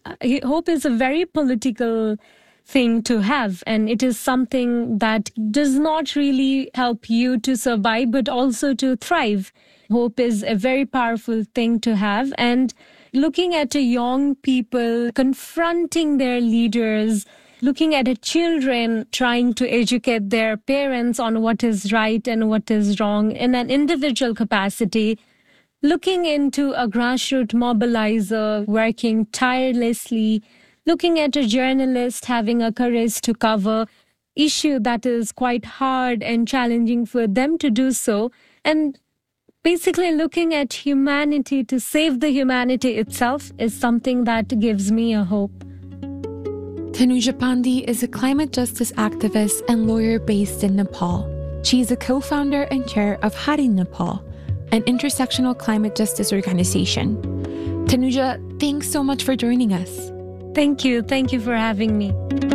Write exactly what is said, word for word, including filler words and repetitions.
Hope is a very political thing to have, and it is something that does not really help you to survive, but also to thrive. Hope is a very powerful thing to have. And looking at a young people confronting their leaders, looking at a children trying to educate their parents on what is right and what is wrong in an individual capacity, looking into a grassroots mobilizer working tirelessly, looking at a journalist having a courage to cover issue that is quite hard and challenging for them to do so, and basically looking at humanity to save the humanity itself is something that gives me a hope. Tanuja Pandey is a climate justice activist and lawyer based in Nepal. She is a co-founder and chair of Hari Nepal, an intersectional climate justice organization. Tanuja, thanks so much for joining us. Thank you. Thank you for having me.